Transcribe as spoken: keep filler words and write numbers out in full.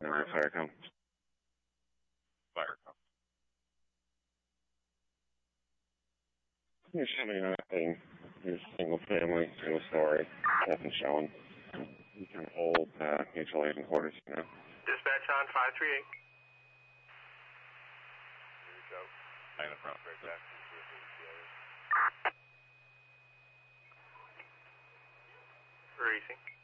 Alright, fire come. Fire come. You're showing nothing. You're single family, single story. Nothing showing. You can hold uh, mutual aid and quarters, you know. Dispatch on five three eight. Here we go. Line in front. Break back to the Racing.